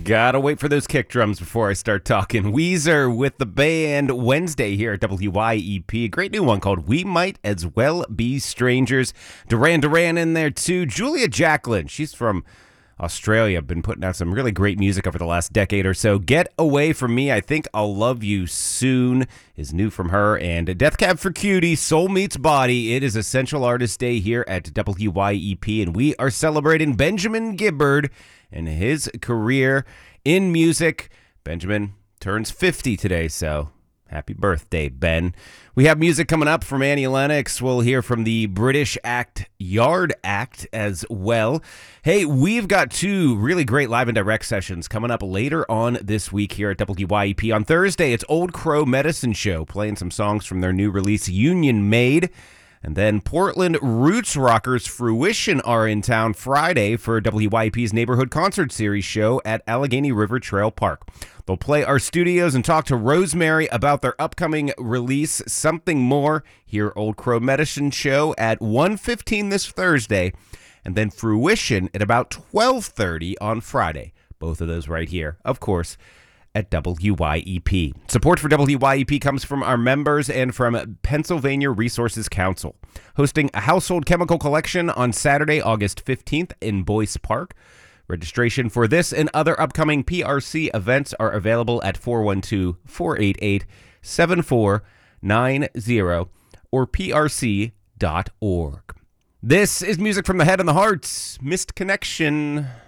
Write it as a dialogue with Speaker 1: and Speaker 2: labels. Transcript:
Speaker 1: Gotta wait for those kick drums before I start talking. Weezer with the band Wednesday here at WYEP. A great new one called We Might As Well Be Strangers. Duran Duran in there too. Julia Jacklin, she's from Australia, been putting out some really great music over the last decade or so. Get Away From Me, I Think I'll Love You Soon is new from her. And Death Cab for Cutie, Soul Meets Body. It is Essential Artist Day here at WYEP, and we are celebrating Benjamin Gibbard and his career in music. Benjamin turns 50 today, so happy birthday, Ben. We have music coming up from Annie Lennox. We'll hear from the British act Yard Act as well. Hey, we've got two really great live and direct sessions coming up later on this week here at WYEP. On Thursday, it's Old Crow Medicine Show, playing some songs from their new release, Union Made. And then Portland roots rockers Fruition are in town Friday for WYP's Neighborhood Concert Series show at Allegheny River Trail Park. They'll play our studios and talk to Rosemary about their upcoming release, Something More. Hear Old Crow Medicine Show at 1:15 this Thursday. And then Fruition at about 12:30 on Friday. Both of those right here, of course, at WYEP. Support for WYEP comes from our members and from Pennsylvania Resources Council, hosting a household chemical collection on Saturday, August 15th in Boyce Park. Registration for this and other upcoming PRC events are available at 412-488-7490 or prc.org. This is music from the head and the hearts. Missed Connection.